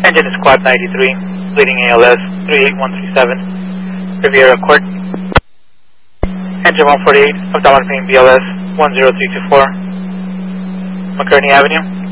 Engine is Squad 93, leading ALS 38137, Riviera Court. Engine 148, abdominal pain BLS 10324, McCurney Avenue.